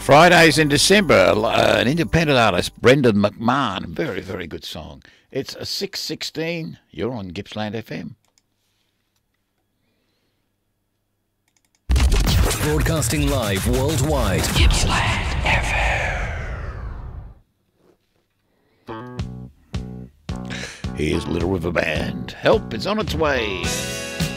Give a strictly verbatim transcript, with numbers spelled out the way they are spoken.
Fridays in December, uh, an independent artist, Brendan McMahon. Very, very good song. It's a six sixteen. You're on Gippsland F M. Broadcasting live worldwide. Gippsland F M. Here's Little River Band. Help is on its way.